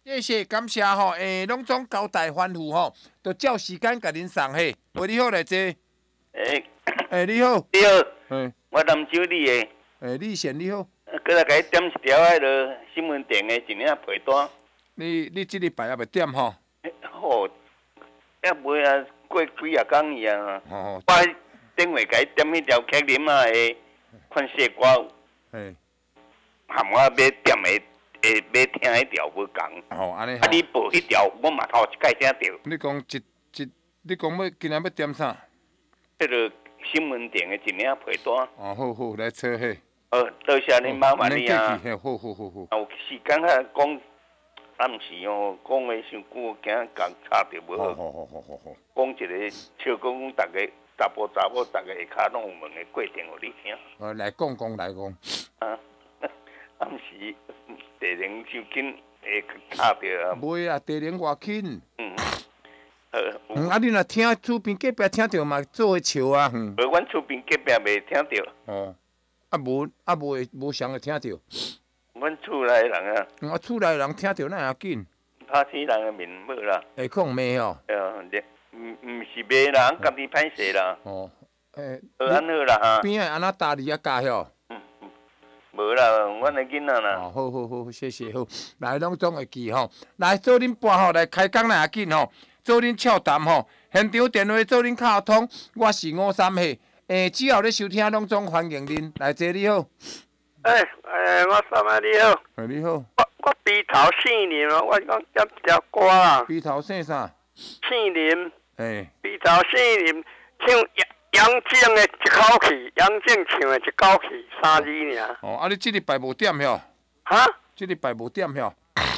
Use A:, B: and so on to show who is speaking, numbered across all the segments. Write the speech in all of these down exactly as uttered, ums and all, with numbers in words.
A: 谢谢感谢吼，诶，拢总交代吩咐吼，就照时间甲恁送嘿。喂，你好来坐。
B: 诶，
A: 诶，你好。
B: 你好，
A: 诶，
B: 我南州你的。
A: 诶，李贤你好。
B: 过来甲你点一条迄落新闻电的一领皮单。
A: 你你即礼拜也袂点吼？
B: 好，也袂啊，过几啊工去啊。
A: 哦。
B: 我电话甲伊点迄条客林啊的款式歌，
A: 嘿。
B: 含我要点的，会要听迄条无共。
A: 哦，安尼
B: 啊，你报迄条，我嘛头一摆听着。
A: 你讲一一，你讲要今仔要点啥？
B: 迄落新闻电的一领皮单。
A: 哦，好好来找迄。
B: 哦，多谢你麻烦你啊。
A: 好好好好。
B: 有时间啊讲。啊，毋是哦，讲话伤久，惊共吵着无好。
A: 好好好好好。
B: 讲一个，笑讲讲，逐个查甫查某，逐个下骹拢有问个过程，互你听。
A: 哦，来讲讲来讲。
B: 啊，啊，毋是地灵伤紧会吵着啊。
A: 袂啊，地灵偌紧。
B: 嗯。好。
A: 嗯，啊，你若听厝边隔壁听着嘛，做伙笑啊。嗯。
B: 无，阮厝边隔壁袂听着。
A: 哦。啊无啊无会无常会听着。
B: 阮厝内人啊，
A: 我厝内人听着哪会要紧？
B: 拍死人的面无啦。
A: 会讲骂哦。
B: 哎呀，毋毋是骂人，家己歹势啦。
A: 哦。诶。
B: 好安好啦哈。
A: 边仔安那搭你啊加哟。
B: 嗯嗯。无啦，阮的囡仔啦。
A: 哦，好好好，谢谢好。来，拢总会记吼。来做恁伴吼，来开讲哪会紧吼？做恁俏谈吼，现场电话做恁卡通。我是五三岁，诶，只要咧收听，拢总欢迎恁。来，坐你好。
C: 诶诶，我三妹你好。
A: 诶，你好。
C: 我我鼻头姓林哦，我讲点一条歌啊。
A: 鼻头姓啥？
C: 姓林。
A: 诶。
C: 鼻头姓林，唱杨杨静的一口气，杨静唱的一口气，三字尔。
A: 哦，啊，你即礼拜无点哟？
C: 哈？
A: 即礼拜无点哟？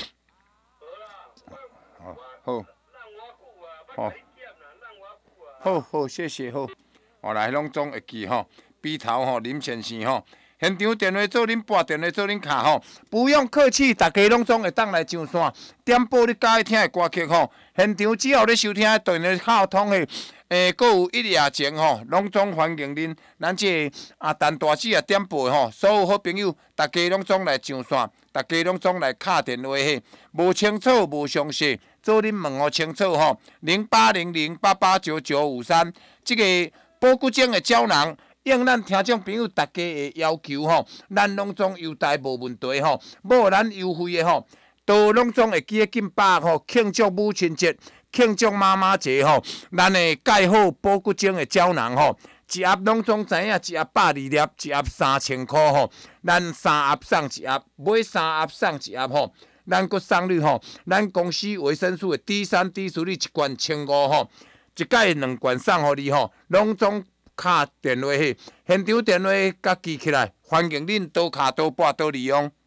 A: 好，好。好。好好，谢谢好。哦，来，拢总会记吼。鼻头吼，林先生吼。现场电话做恁拨，电话做恁卡吼，不用客气，大家拢总会当来上线，点播你喜欢听的歌曲吼。现场只要咧收听电话卡通的，诶，阁有一夜情吼，拢总欢迎恁。咱这阿陈大师也点播吼，所有好朋友，大家拢总来上线，大家拢总来敲电话嘿。无清楚无详细，做恁问互清楚吼。零八零零八八九九五三，这个保骨精的胶囊。应咱听众朋友大家的要求吼，咱拢总优待无问题吼，无咱优惠的吼，都拢总会记得紧把吼庆祝母亲节、庆祝妈妈节吼，咱的钙好保骨精的胶囊吼，一盒拢总知影，一盒百二粒，一盒三千块吼，咱三盒送一盒，买三盒送一盒吼，咱佫送你吼，咱公司维生素的 D 三 D 四你一罐千五吼，一届两罐送互你吼，拢总。卡电话，现场电话甲记起来，欢迎恁多卡多拨多利用。